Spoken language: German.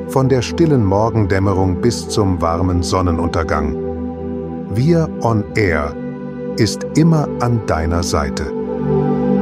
von der stillen Morgendämmerung bis zum warmen Sonnenuntergang. Wir on Air ist immer an deiner Seite.